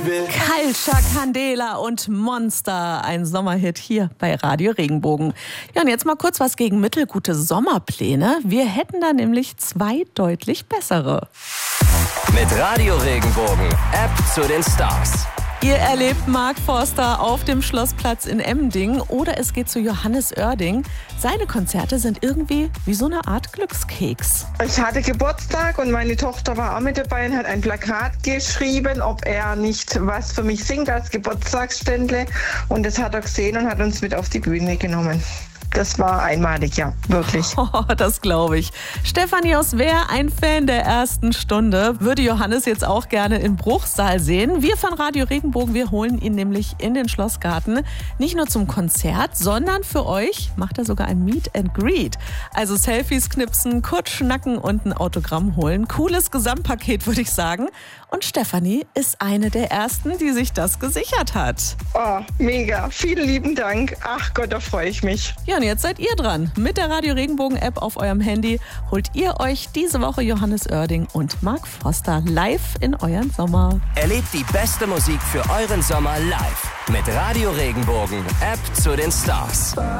Culture Candela und Monster, ein Sommerhit hier bei Radio Regenbogen. Ja, und jetzt mal kurz was gegen mittelgute Sommerpläne. Wir hätten da nämlich 2 deutlich bessere. Mit Radio Regenbogen, App zu den Stars. Ihr erlebt Mark Forster auf dem Schlossplatz in Emmendingen oder es geht zu Johannes Oerding. Seine Konzerte sind irgendwie wie so eine Art Glückskeks. Ich hatte Geburtstag und meine Tochter war auch mit dabei und hat ein Plakat geschrieben, ob er nicht was für mich singt als Geburtstagsständle. Und das hat er gesehen und hat uns mit auf die Bühne genommen. Das war einmalig, ja, wirklich. Oh, das glaube ich. Stefanie aus Wehr, ein Fan der ersten Stunde, würde Johannes jetzt auch gerne im Bruchsal sehen. Wir von Radio Regenbogen, wir holen ihn nämlich in den Schlossgarten. Nicht nur zum Konzert, sondern für euch macht er sogar ein Meet and Greet. Also Selfies knipsen, kurz schnacken und ein Autogramm holen. Cooles Gesamtpaket, würde ich sagen. Und Stefanie ist eine der Ersten, die sich das gesichert hat. Oh, mega. Vielen lieben Dank. Ach Gott, da freue ich mich. Ja, und jetzt seid ihr dran. Mit der Radio Regenbogen App auf eurem Handy holt ihr euch diese Woche Johannes Oerding und Mark Forster live in euren Sommer. Erlebt die beste Musik für euren Sommer live mit Radio Regenbogen, App zu den Stars.